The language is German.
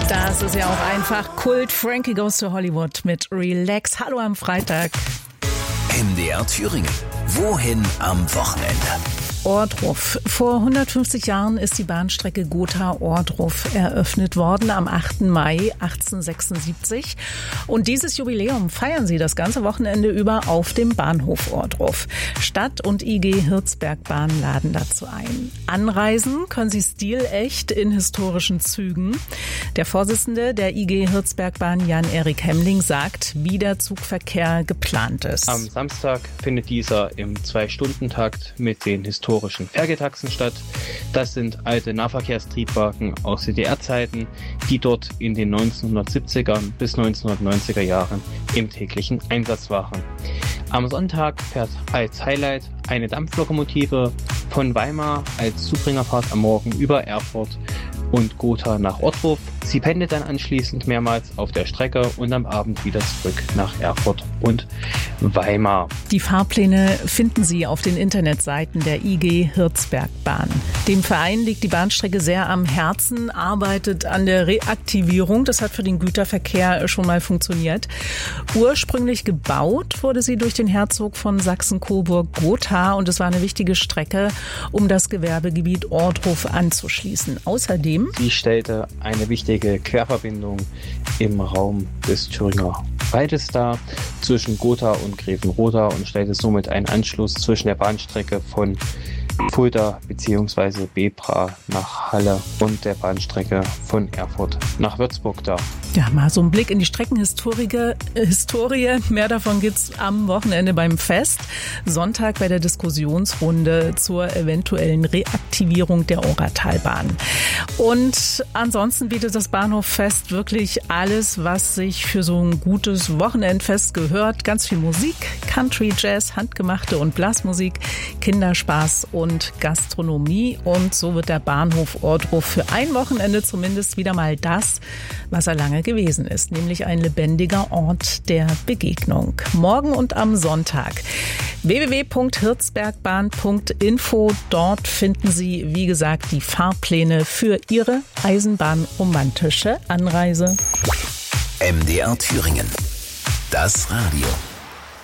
Das ist ja auch einfach Kult. Frankie Goes to Hollywood mit Relax. Hallo am Freitag. MDR Thüringen. Wohin am Wochenende? Ohrdruf. Vor 150 Jahren ist die Bahnstrecke Gotha-Ohrdruf eröffnet worden, am 8. Mai 1876. Und dieses Jubiläum feiern sie das ganze Wochenende über auf dem Bahnhof Ohrdruf. Stadt und IG Hirzbergbahn laden dazu ein. Anreisen können sie stilecht in historischen Zügen. Der Vorsitzende der IG Hirzbergbahn, Jan-Erik Hemmling, sagt, wie der Zugverkehr geplant ist. Am Samstag findet dieser im 2-Stunden-Takt mit den historischen Fergetaxen statt. Das sind alte Nahverkehrstriebwagen aus DDR-Zeiten, die dort in den 1970er bis 1990er Jahren im täglichen Einsatz waren. Am Sonntag fährt als Highlight eine Dampflokomotive von Weimar als Zubringerfahrt am Morgen über Erfurt und Gotha nach Ohrdruf. Sie pendelt dann anschließend mehrmals auf der Strecke und am Abend wieder zurück nach Erfurt und Weimar. Die Fahrpläne finden Sie auf den Internetseiten der IG Hirzbergbahn. Dem Verein liegt die Bahnstrecke sehr am Herzen, arbeitet an der Reaktivierung. Das hat für den Güterverkehr schon mal funktioniert. Ursprünglich gebaut wurde sie durch den Herzog von Sachsen-Coburg-Gotha und es war eine wichtige Strecke, um das Gewerbegebiet Ohrdruf anzuschließen. Außerdem sie stellte eine wichtige Querverbindung im Raum des Thüringer Waldes dar zwischen Gotha und Grevenroda und stellte somit einen Anschluss zwischen der Bahnstrecke von Fulda bzw. Bebra nach Halle und der Bahnstrecke von Erfurt nach Würzburg dar. Ja, mal so ein Blick in die Streckenhistorie. Mehr davon gibt's am Wochenende beim Fest. Sonntag bei der Diskussionsrunde zur eventuellen Reaktivierung der Oratalbahn. Und ansonsten bietet das Bahnhoffest wirklich alles, was sich für so ein gutes Wochenendfest gehört. Ganz viel Musik, Country, Jazz, handgemachte und Blasmusik, Kinderspaß und Gastronomie. Und so wird der Bahnhof Ohrdruf für ein Wochenende zumindest wieder mal das, was er lange gewesen ist, nämlich ein lebendiger Ort der Begegnung. Morgen und am Sonntag www.hirzbergbahn.info. Dort finden Sie, wie gesagt, die Fahrpläne für Ihre eisenbahnromantische Anreise. MDR Thüringen. Das Radio.